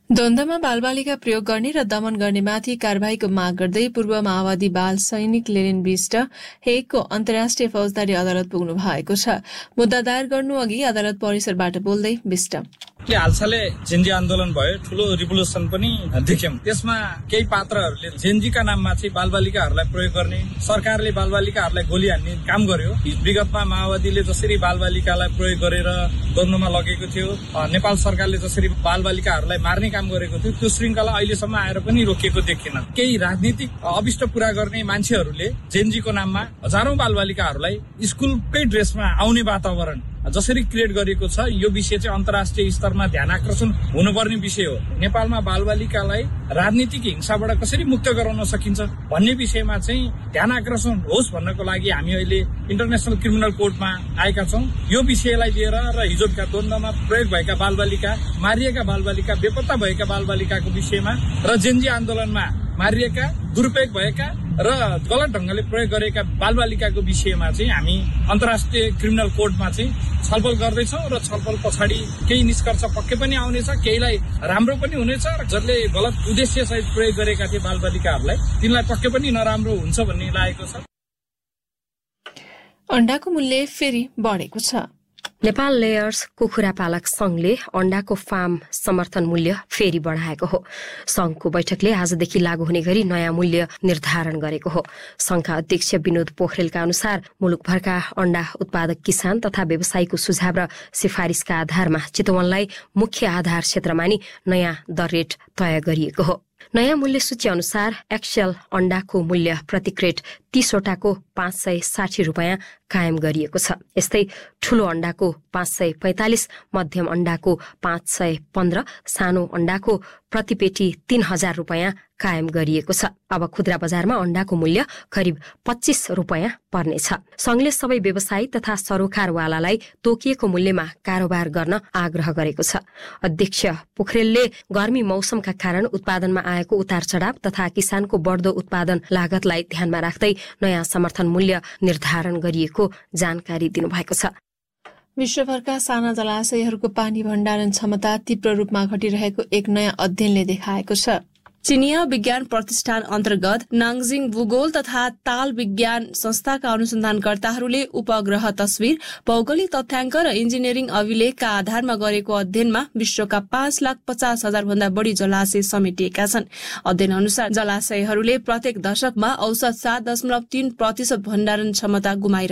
द्वन्द्वमा बालबालिका प्रयोग गर्ने र दमन गर्नेमाथि कारबाहीको माग गर्दै पूर्व माओवादी बाल सैनिक लेनिन विष्ट हेगको अन्तर्राष्ट्रिय फौजदारी अदालत पुग्नु भएको छ। मुद्दा दायर गर्नु अघि अदालत परिसरबाट बोल्दै विष्ट हालसालै जेन्जी आन्दोलन भयो, ठूलो रिभोल्युसन पनि देख्यौं। त्यसमा केही पात्रहरूले जेन्जीका नाममा चाहिँ बालबालिकाहरूलाई प्रयोग गर्ने, सरकारले बालबालिकाहरूलाई गोली हान्ने काम गर्यो। विगतमा माओवादीले जसरी बालबालिकालाई प्रयोग गरेर द्वन्द्वमा लगेको थियो, नेपाल सरकारले जसरी बालबालिकाहरूलाई मार्ने काम गरेको थियो, त्यो श्रृङ्खला अहिलेसम्म आएर पनि रोकिएको देखिएन। केही राजनीतिक अभिष्ट पूरा गर्ने मान्छेहरूले जेन्जीको नाममा हजारौं बालबालिकाहरूलाई स्कुलकै ड्रेसमा आउने वातावरण जसरी क्रिएट गरिएको छ, यो विषय चाहिँ अन्तर्राष्ट्रिय स्तरमा ध्यान आकर्षण हुनुपर्ने विषय हो। नेपालमा बालबालिकालाई राजनीतिक हिंसाबाट कसरी मुक्त गराउन सकिन्छ भन्ने विषयमा चाहिँ ध्यान आकर्षण होस् भन्नको लागि हामी अहिले इन्टरनेशनल क्रिमिनल कोर्टमा आएका छौं। यो विषयलाई लिएर र हिजोका द्वन्द्वमा प्रयोग भएका बालबालिका, मारिएका बालबालिका, बेपत्ता भएका बालबालिकाको विषयमा र जेन्जी आन्दोलनमा मारिएका, दुरुपयोग भएका र गलत ढंगले प्रयोग गरेका बालबालिकाको विषयमा चाहिँ हामी अन्तर्राष्ट्रिय क्रिमिनल कोर्टमा चाहिँ छलफल गर्दैछौँ र छलफल पछाडि केही निष्कर्ष पक्कै पनि आउनेछ, केहीलाई राम्रो पनि हुनेछ र जसले गलत उद्देश्य सहित प्रयोग गरेका थिए बालबालिकाहरूलाई तिनलाई पक्कै पनि नराम्रो हुन्छ भन्ने लागेको छ। अण्डाको मूल्य फेरि बढेको छ। नेपाल लेयर्स कुखुरा पालक संघले अण्डाको फार्म समर्थन मूल्य फेरि बढाएको हो। संघको बैठकले आजदेखि लागू हुने गरी नयाँ मूल्य निर्धारण गरेको हो। संघका अध्यक्ष विनोद पोखरेलका अनुसार मुलुकभरका अण्डा उत्पादक किसान तथा व्यवसायीको सुझाव र सिफारिसका आधारमा चितवनलाई मुख्य आधार क्षेत्र मानी नयाँ दर रेट तय गरिएको हो। नयाँ मूल्य सूची अनुसार एक्सेल अण्डाको मूल्य प्रति क्रेट 30 वटाको 560 रुपियाँ कायम गरिएको छ। यस्तै ठूलो अण्डाको 545, मध्यम अण्डाको 515, सानो अण्डाको प्रति पेटी 3000 रुपियाँ कायम गरिएको छ। अब खुद्रा बजारमा अण्डाको मूल्य करिब 25 रुपियाँ पर्नेछ। संघले सबै व्यवसायी तथा सरोकारवालालाई तोकिएको मूल्यमा कारोबार गर्न आग्रह गरेको छ। अध्यक्ष पोखरेलले गर्मी मौसमका कारण उत्पादनमा आएको उतार चढाव तथा किसानको बढ्दो उत्पादन लागतलाई ध्यानमा राख्दै नयाँ समर्थन मूल्य निर्धारण गरिएको जानकारी दिनुभएको छ। विश्वभरका साना जलाशयहरूको पानी भण्डारण क्षमता तीव्र रूपमा घटिरहेको एक नयाँ अध्ययनले देखाएको छ। चीनिया विज्ञान प्रतिष्ठान अन्तर्गत नाङजिङ भूगोल तथा ताल विज्ञान संस्थाका अनुसन्धानकर्ताहरूले उपग्रह तस्विर, भौगोलिक तथ्याङ्क र इन्जिनियरिङ अभिलेखका आधारमा गरेको अध्ययनमा विश्वका 5,50,000 भन्दा बढ़ी जलाशय समेटिएका छन्। अध्ययन अनुसार जलाशयहरूले प्रत्येक दशकमा औसत 7.3% भण्डारण क्षमता गुमाइरहेका